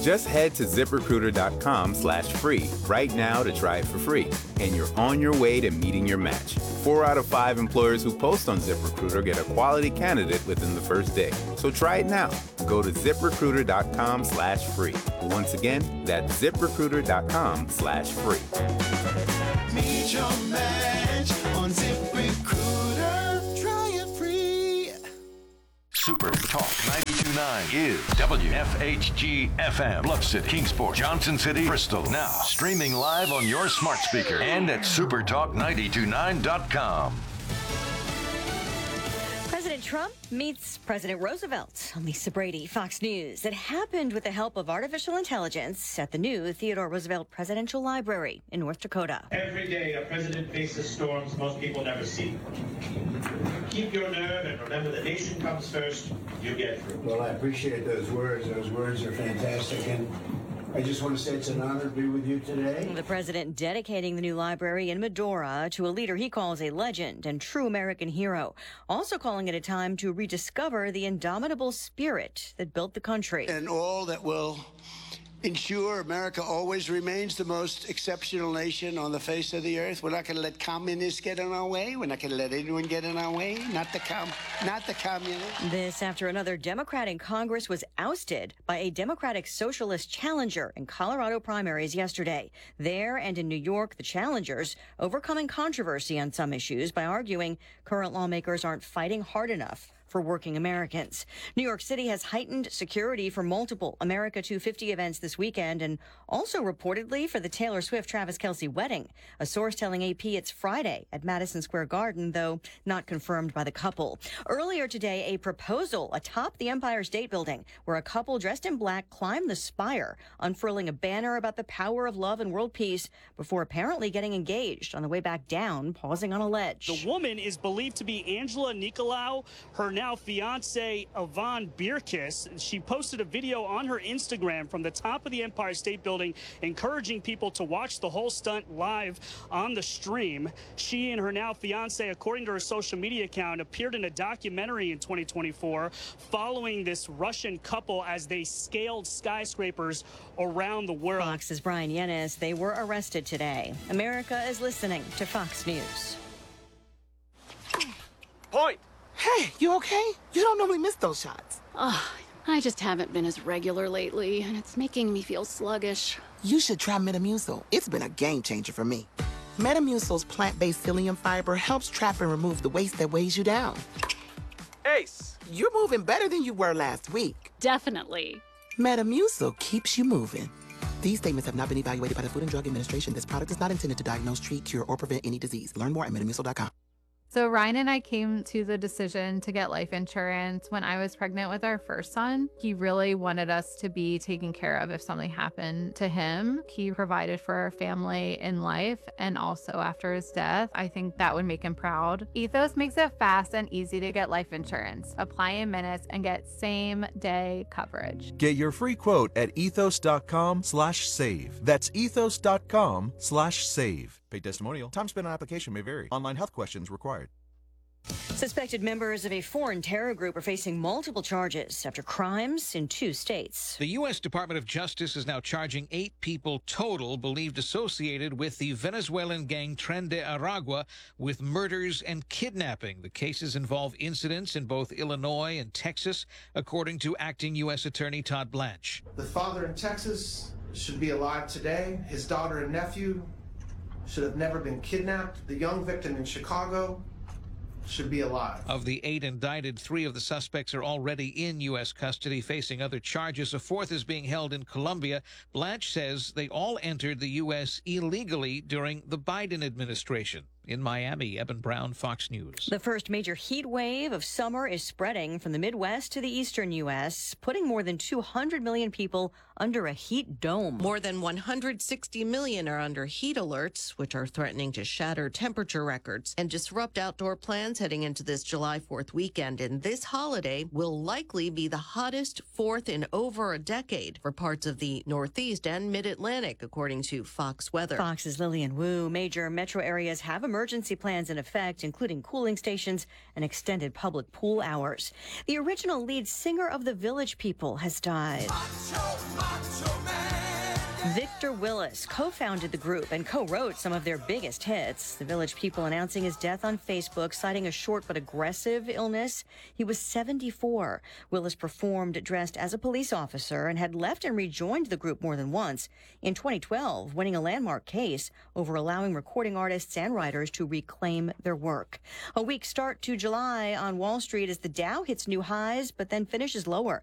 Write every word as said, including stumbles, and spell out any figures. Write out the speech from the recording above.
Just head to ZipRecruiter.com slash free right now to try it for free, and you're on your way to meeting your match. Four out of five employers who post on ZipRecruiter get a quality candidate within the first day. So try it now. Go to ZipRecruiter.com slash free. Once again, that's ZipRecruiter.com slash free. Meet your match on ZipRecruiter. Try it free. Super Talk ninety-two point nine is W F H G F M, Bluff City, Kingsport, Johnson City, Bristol. Now streaming live on your smart speaker and at super talk nine two nine dot com. President Trump meets President Roosevelt. I'm Lisa Brady, Fox News. It happened with the help of artificial intelligence at the new Theodore Roosevelt Presidential Library in North Dakota. Every day, a president faces storms most people never see. Keep your nerve and remember the nation comes first. You get through. Well, I appreciate those words. Those words are fantastic. And I just want to say it's an honor to be with you today. The president dedicating the new library in Medora to a leader he calls a legend and true American hero. Also calling it a time to rediscover the indomitable spirit that built the country. And all that will ensure America always remains the most exceptional nation on the face of the earth. We're not going to let communists get in our way. We're not going to let anyone get in our way. Not the com, not the communists. This after another Democrat in Congress was ousted by a Democratic socialist challenger in Colorado primaries yesterday. There and in New York, the challengers overcoming controversy on some issues by arguing current lawmakers aren't fighting hard enough for working Americans. New York City has heightened security for multiple America two fifty events this weekend and also reportedly for the Taylor Swift-Travis Kelce wedding. A source telling A P it's Friday at Madison Square Garden, though not confirmed by the couple. Earlier today, a proposal atop the Empire State Building where a couple dressed in black climbed the spire, unfurling a banner about the power of love and world peace before apparently getting engaged on the way back down, pausing on a ledge. The woman is believed to be Angela Nicolau, her now fiance Yvonne Bierkiss. She posted a video on her Instagram from the top of the Empire State Building, encouraging people to watch the whole stunt live on the stream. She and her now fiance, according to her social media account, appeared in a documentary in twenty twenty-four following this Russian couple as they scaled skyscrapers around the world. Fox's Brian Yennis. They were arrested today. America is listening to Fox News. Point. Hey, you okay? You don't normally miss those shots. Oh, I just haven't been as regular lately, and it's making me feel sluggish. You should try Metamucil. It's been a game changer for me. Metamucil's plant-based psyllium fiber helps trap and remove the waste that weighs you down. Ace. You're moving better than you were last week. Definitely. Metamucil keeps you moving. These statements have not been evaluated by the Food and Drug Administration. This product is not intended to diagnose, treat, cure, or prevent any disease. Learn more at metamucil dot com. So Ryan and I came to the decision to get life insurance when I was pregnant with our first son. He really wanted us to be taken care of if something happened to him. He provided for our family in life and also after his death. I think that would make him proud. Ethos makes it fast and easy to get life insurance. Apply in minutes and get same day coverage. Get your free quote at ethos dot com slash save. That's ethos dot com slash save. Paid testimonial. Time spent on application may vary. Online health questions required. Suspected members of a foreign terror group are facing multiple charges after crimes in two states. The U S Department of Justice is now charging eight people total believed associated with the Venezuelan gang Tren de Aragua with murders and kidnapping. The cases involve incidents in both Illinois and Texas, according to acting U S Attorney Todd Blanche. The father in Texas should be alive today. His daughter and nephew should have never been kidnapped. The young victim in Chicago should be alive. Of the eight indicted, three of the suspects are already in U S custody facing other charges. A fourth is being held in Colombia. Blanche says they all entered the U S illegally during the Biden administration. In Miami, Eben Brown, Fox News. The first major heat wave of summer is spreading from the Midwest to the eastern U S, putting more than two hundred million people under a heat dome. More than one hundred sixty million are under heat alerts, which are threatening to shatter temperature records and disrupt outdoor plans heading into this July fourth weekend. And this holiday will likely be the hottest fourth in over a decade for parts of the Northeast and Mid-Atlantic, according to Fox Weather. Fox's Lillian Wu. Major metro areas have emerged emergency plans in effect, including cooling stations and extended public pool hours. The original lead singer of the Village People has died. Victor Willis co-founded the group and co-wrote some of their biggest hits. The Village People announcing his death on Facebook, citing a short but aggressive illness. He was seventy-four. Willis performed dressed as a police officer and had left and rejoined the group more than once. In twenty twelve, winning a landmark case over allowing recording artists and writers to reclaim their work. A weak start to July on Wall Street as the Dow hits new highs but then finishes lower.